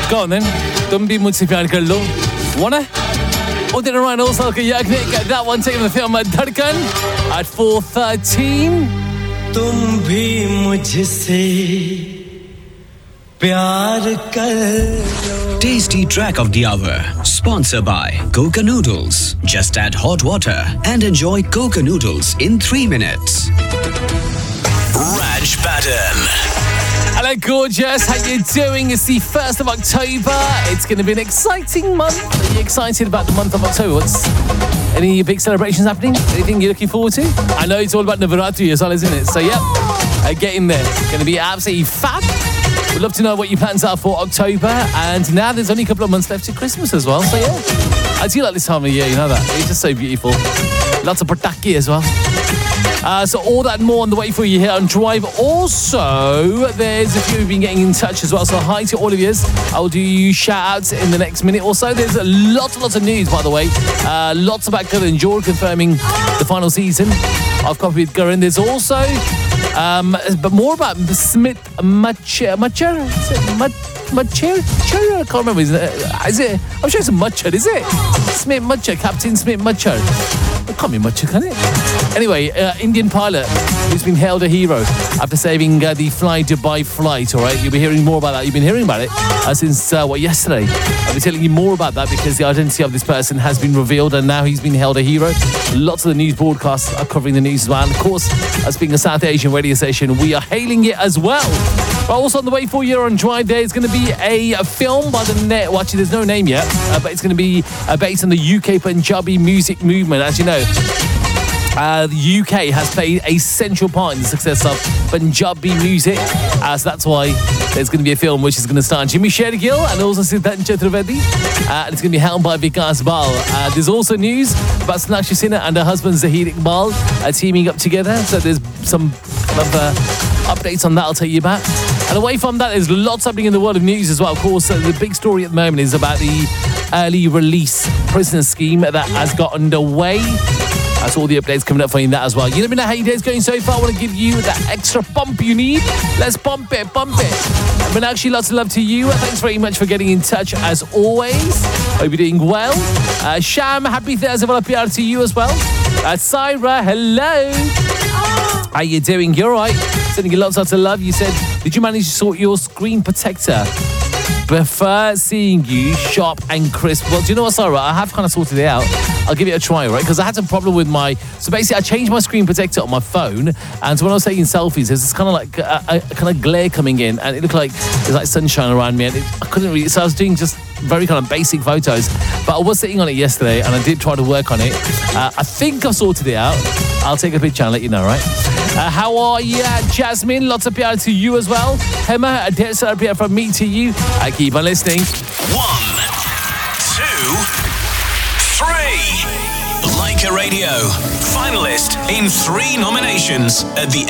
Go on then. तुम भी मुझसे प्यार कर लो. Wanna? Udit Narayan also Yagnik. That one taking the film Dhadkan at 4:13. तुम भी मुझसे प्यार कर लो. Tasty track of the hour, sponsored by Coca Noodles. Just add hot water and enjoy Coca Noodles in 3 minutes. Raj Baden. Hello, gorgeous. How you doing? It's the 1st of October. It's going to be an exciting month. Are you excited about the month of October? Any big celebrations happening? Anything you're looking forward to? I know it's all about Navaratri as well, isn't it? So, yeah, get in there. Going to be absolutely fab. We'd love to know what your plans are for October. And now there's only a couple of months left to Christmas as well. So, yeah, I do like this time of year, you know that. It's just so beautiful. Lots of pataki as well. So all that and more on the way for you here on Drive. Also, there's a few who've been getting in touch as well. So hi to all of you. I'll do you shout-outs in the next minute or so. There's lots of news, by the way. Lots about Karan Johar confirming the final season of Coffee with Karan. There's also but more about Smith Machar. I can't remember. Is it? I'm sure it's Machar, is it? Smith Machar, Captain Smith Machar. It can't be Machar, can it? Anyway, Indian pilot who's been hailed a hero after saving the Fly Dubai flight, all right? You'll be hearing more about that. You've been hearing about it since, yesterday. I'll be telling you more about that because the identity of this person has been revealed and now he's been hailed a hero. Lots of the news broadcasts are covering the news as well. And of course, as being a South Asian radio station, we are hailing it as well. But also on the way for you on Drive, there's going to be a film by the net. Well, actually, there's no name yet, but it's going to be based on the UK Punjabi music movement. As you know, the UK has played a central part in the success of Punjabi music. So that's why there's going to be a film which is going to star Jimmy Shergill and also Siddharth Chaturvedi. And it's going to be helmed by Vikas Bal. There's also news about Sonakshi Sinha and her husband Zahir Iqbal teaming up together. So there's some kind of updates on that I'll tell you about. And away from that, there's lots happening in the world of news as well. Of course, the big story at the moment is about the early release prisoner scheme that has got underway. That's all the updates coming up for you in that as well. You let me know how your day's going so far. I want to give you that extra bump you need. Let's bump it. But actually, lots of love to you. Thanks very much for getting in touch as always. Hope you're doing well. Sham, happy Thursday. Well, PR to you as well. Syra, hello. How you doing? You're right. Sending you lots of love. You said, did you manage to sort your screen protector? Prefer seeing you sharp and crisp. Well, do you know what, Sarah? I have kind of sorted it out. I'll give it a try, right? Because I had some problem with my... So basically, I changed my screen protector on my phone. And so when I was taking selfies, there's this kind of like a kind of glare coming in. And it looked like there's like sunshine around me. And I couldn't really... So I was doing just very kind of basic photos. But I was sitting on it yesterday and I did try to work on it. I think I've sorted it out. I'll take a picture and let you know, right? How are you, Jasmine? Lots of PR to you as well. Hema, a dear PR from me to you. I keep on listening. 1, 2, 3. Leica Radio, finalist in 3 nominations at the